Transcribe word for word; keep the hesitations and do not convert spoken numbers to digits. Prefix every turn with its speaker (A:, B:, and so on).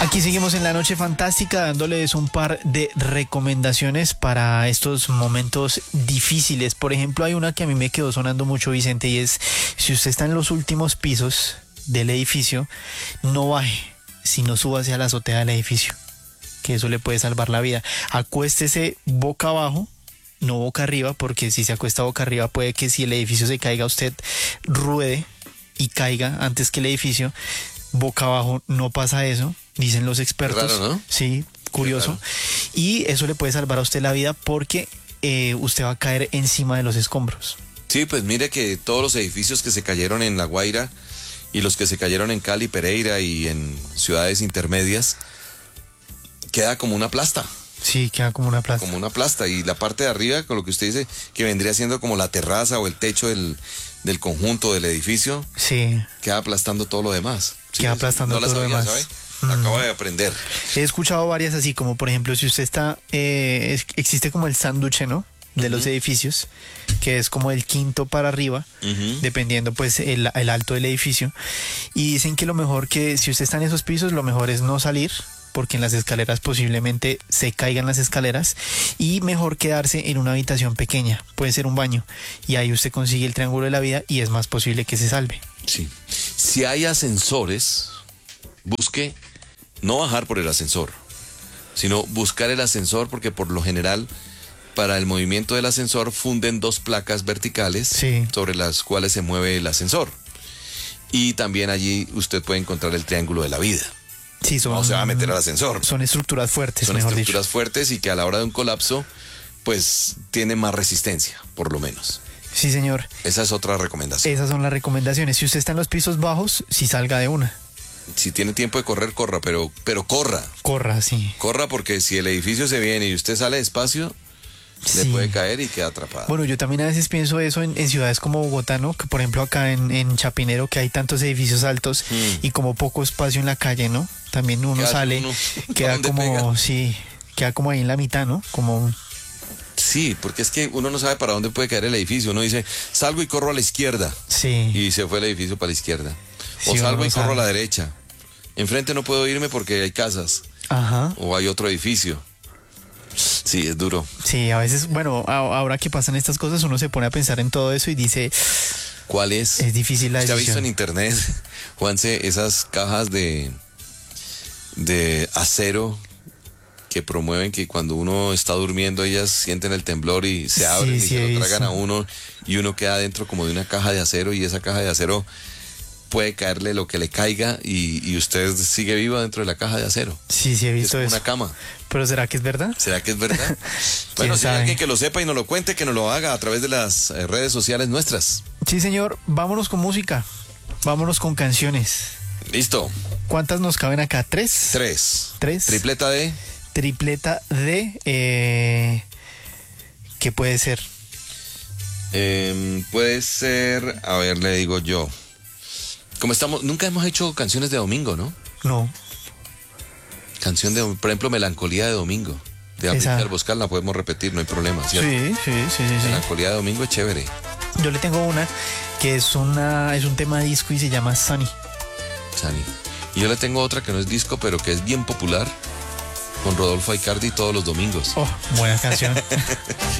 A: Aquí seguimos en la noche fantástica dándoles un par de recomendaciones para estos momentos difíciles. Por ejemplo, hay una que a mí me quedó sonando mucho, Vicente, y es: si usted está en los últimos pisos del edificio, no baje, sino súbase a la azotea del edificio, que eso le puede salvar la vida. Acuéstese boca abajo, no boca arriba, porque si se acuesta boca arriba puede que si el edificio se caiga usted ruede y caiga antes que el edificio. Boca abajo no pasa eso, dicen los expertos.
B: Raro, ¿no?
A: Sí, curioso. Y eso le puede salvar a usted la vida porque eh, usted va a caer encima de los escombros.
B: Sí, pues mire que todos los edificios que se cayeron en La Guaira y los que se cayeron en Cali, Pereira y en ciudades intermedias, queda como una plasta.
A: Sí, queda como una plasta.
B: Como una plasta. Y la parte de arriba, con lo que usted dice, que vendría siendo como la terraza o el techo del, del conjunto del edificio,
A: sí,
B: queda aplastando todo lo demás. Sí,
A: queda aplastando
B: no
A: todo
B: sabía,
A: lo demás.
B: ¿sabe? La acabo de aprender.
A: He escuchado varias así, como por ejemplo, si usted está, eh, es, existe como el sándwich, ¿no?, de uh-huh. los edificios, que es como el quinto para arriba, uh-huh. dependiendo pues el, el alto del edificio. Y dicen que lo mejor, que si usted está en esos pisos, lo mejor es no salir, porque en las escaleras posiblemente se caigan las escaleras, y mejor quedarse en una habitación pequeña, puede ser un baño, y ahí usted consigue el triángulo de la vida y es más posible que se salve.
B: Sí. Si hay ascensores, busque no bajar por el ascensor, sino buscar el ascensor, porque por lo general para el movimiento del ascensor funden dos placas verticales, sí, sobre las cuales se mueve el ascensor, y también allí usted puede encontrar el triángulo de la vida.
A: Sí, son,
B: no se va a meter al ascensor.
A: Son estructuras fuertes,
B: Son
A: mejor
B: estructuras
A: dicho.
B: fuertes y que a la hora de un colapso, pues tiene más resistencia, por lo menos.
A: Sí, señor.
B: Esa es otra recomendación.
A: Esas son las recomendaciones. Si usted está en los pisos bajos, si salga de una.
B: Si tiene tiempo de correr, corra, pero, pero corra.
A: Corra, sí.
B: Corra, porque si el edificio se viene y usted sale despacio, sí, le puede caer y queda atrapado.
A: Bueno, yo también a veces pienso eso en, en ciudades como Bogotá, ¿no? Que por ejemplo acá en, en Chapinero, que hay tantos edificios altos mm. y como poco espacio en la calle, ¿no? También uno sale, uno, queda como, pega? sí, queda como ahí en la mitad, ¿no? Como...
B: Sí, porque es que uno no sabe para dónde puede caer el edificio. Uno dice, salgo y corro a la izquierda.
A: Sí.
B: Y se fue el edificio para la izquierda. O
A: sí,
B: salgo y
A: sabe.
B: corro a la derecha. Enfrente no puedo irme porque hay casas.
A: Ajá.
B: O hay otro edificio. Sí, es duro.
A: Sí, a veces, bueno, ahora que pasan estas cosas, uno se pone a pensar en todo eso y dice...
B: ¿Cuál es?
A: Es difícil la decisión.
B: ¿Usted ha visto en internet, Juanse, esas cajas de, de acero que promueven que cuando uno está durmiendo ellas sienten el temblor y se abren sí, y sí, se lo tragan a uno y uno queda dentro como de una caja de acero y esa caja de acero puede caerle lo que le caiga y, y usted sigue vivo dentro de la caja de acero?
A: Sí, sí he visto
B: es como
A: eso.
B: Una cama.
A: ¿Pero será que es verdad?
B: ¿Será que es verdad? Bueno, si hay alguien que lo sepa y nos lo cuente, que nos lo haga a través de las eh, redes sociales nuestras.
A: Sí, señor. Vámonos con música. Vámonos con canciones.
B: Listo.
A: ¿Cuántas nos caben acá? ¿Tres?
B: Tres.
A: ¿Tres?
B: Tripleta de...
A: Tripleta de... Eh, ¿qué puede ser?
B: Eh, puede ser... A ver, le digo yo. Como estamos... Nunca hemos hecho canciones de domingo, ¿no?
A: No.
B: Canción de... Por ejemplo, Melancolía de Domingo. De África Boscal la podemos repetir, no hay problema, ¿cierto?
A: Sí, sí, sí, sí.
B: Melancolía de Domingo es chévere.
A: Yo le tengo una que es una es un tema disco y se llama Sunny.
B: Sunny. Y yo le tengo otra que no es disco, pero que es bien popular, con Rodolfo Aicardi todos los domingos.
A: Oh, buena canción.